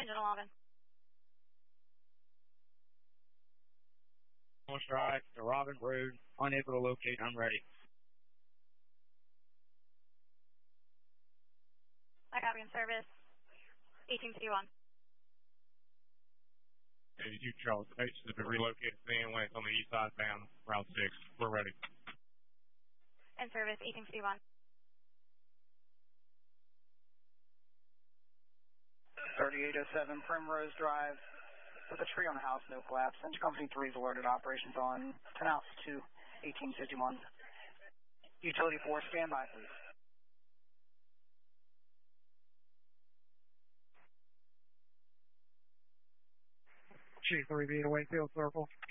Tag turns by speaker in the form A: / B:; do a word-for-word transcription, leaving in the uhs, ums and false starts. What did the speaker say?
A: engine eleven.
B: On strike to Robin Road, unable to locate, I'm ready.
A: I copy in service. eighteen fifty-one.
C: eighty-two Charles, H has been relocated to the inlet on the east side bound, Route six. We're ready.
A: In service, eighteen fifty-one.
D: thirty-eight oh seven Primrose Drive. With a tree on the house, no collapse. Engine Company three is alerted. Operations on. ten ounce to eighteen fifty-one. Utility four, stand by, please.
E: G three B to Wakefield Circle.